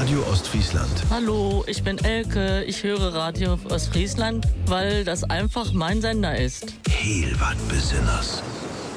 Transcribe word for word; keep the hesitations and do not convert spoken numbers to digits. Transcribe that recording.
Radio Ostfriesland. Hallo, ich bin Elke. Ich höre Radio Ostfriesland, weil das einfach mein Sender ist. Heel wat Besonders.